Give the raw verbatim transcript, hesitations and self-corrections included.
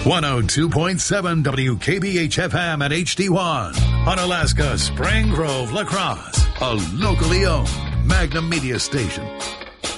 one oh two point seven W K B H F M at H D one on Alaska's Spring Grove, La Crosse, a locally owned Magnum Media station.